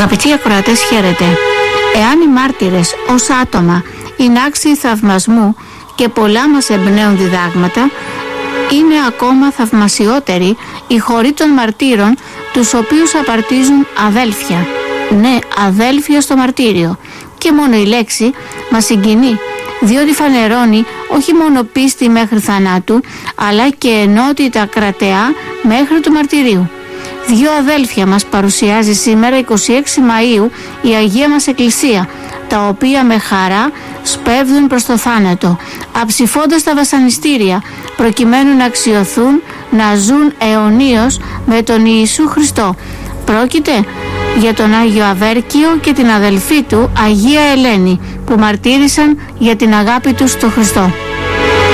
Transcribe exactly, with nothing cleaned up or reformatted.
Αγαπητοί ακροατές, χαίρετε. Εάν οι μάρτυρες ως άτομα είναι άξιοι θαυμασμού και πολλά μας εμπνέουν διδάγματα, είναι ακόμα θαυμασιότεροι οι χωροί των μαρτύρων, τους οποίους απαρτίζουν αδέλφια. Ναι, αδέλφια στο μαρτύριο. Και μόνο η λέξη μας συγκινεί, διότι φανερώνει όχι μόνο πίστη μέχρι θανάτου, αλλά και ενότητα κρατεά μέχρι του μαρτυρίου. Δύο αδέλφια μας παρουσιάζει σήμερα, εικοστή έκτη Μαΐου, η Αγία μας Εκκλησία, τα οποία με χαρά σπέβδουν προς το θάνατο, αψηφώντας τα βασανιστήρια, προκειμένου να αξιωθούν να ζουν αιωνίως με τον Ιησού Χριστό. Πρόκειται για τον Άγιο Αβέρκιο και την αδελφή του Αγία Ελένη, που μαρτύρησαν για την αγάπη τους στο Χριστό.